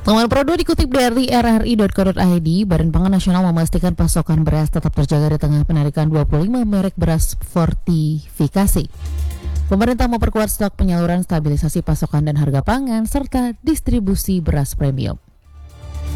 Temuan Produk dikutip dari rri.co.id, Badan Pangan Nasional memastikan pasokan beras tetap terjaga di tengah penarikan 25 merek beras fortifikasi. Pemerintah memperkuat stok penyaluran, stabilisasi pasokan dan harga pangan, serta distribusi beras premium.